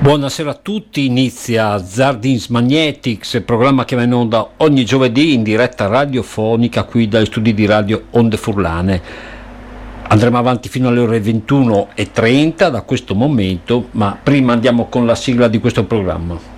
Buonasera a tutti, inizia Zardins Magnetics, programma che va in onda ogni giovedì in diretta radiofonica qui dagli studi di radio Onde Furlane. Andremo avanti fino alle ore 21:30 da questo momento, ma prima andiamo con la sigla di questo programma.